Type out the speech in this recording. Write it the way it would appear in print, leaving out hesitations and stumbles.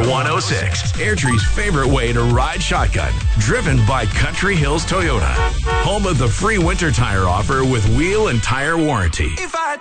106, Airtree's favorite way to ride shotgun. Driven by Country Hills Toyota. Home of the free winter tire offer with wheel and tire warranty. If I